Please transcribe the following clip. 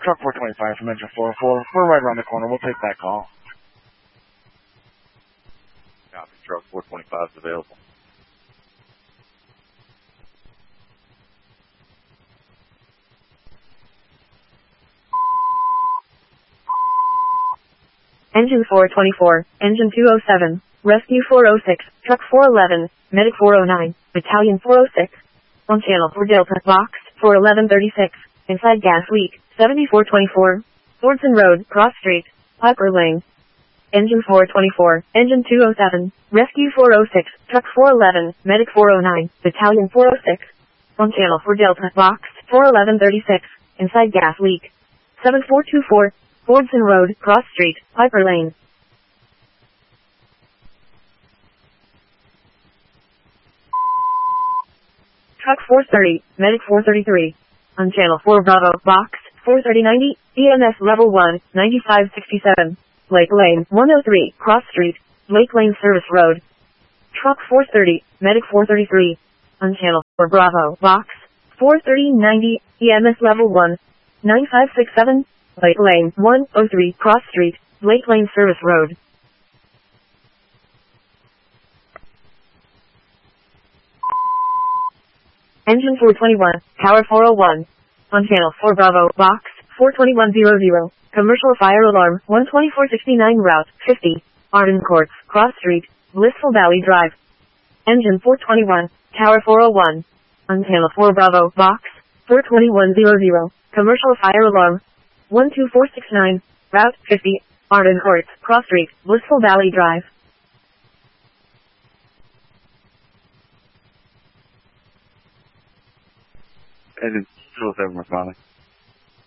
truck 425 from engine 404. We're right around the corner. We'll take that call. Copy. Truck 425 is available. Engine 424, Engine 207, Rescue 406, Truck 411, Medic 409, Battalion 406. On Channel 4 Delta, Box 41136, inside gas leak, 7424, Swordson Road, Cross Street, Piper Lane. Engine 424, Engine 207, Rescue 406, Truck 411, Medic 409, Battalion 406. On Channel 4 Delta, Box 41136, inside gas leak, 7424, Swordson Road, Cross Street, Piper Lane. Truck 430, Medic 433. On Channel 4 Bravo, Box 43090, EMS Level 1, 9567. Lake Lane, 103, Cross Street, Lake Lane Service Road. Truck 430, Medic 433. On Channel 4 Bravo, Box 43090, EMS Level 1, 9567. Lake Lane, 103, Cross Street, Lake Lane Service Road. Engine 421, Tower 401. On Channel 4 Bravo, Box 42100. Commercial fire alarm, 12469 Route 50, Arden Courts, Cross Street, Blissful Valley Drive. Engine 421, Tower 401. On Channel 4 Bravo, Box 42100. Commercial fire alarm, 12469, Route 50, Arden Courts, Cross Street, Blissful Valley Drive. Engine 207 responding.